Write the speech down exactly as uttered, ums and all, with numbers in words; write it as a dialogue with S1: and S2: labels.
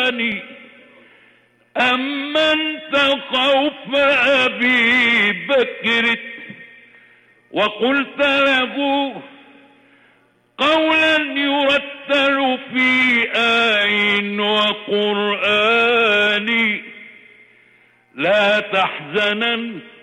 S1: القرآن أمنت خوف أبي بكر وقلت له قولا يرتل في آي وقرآن لا تحزنن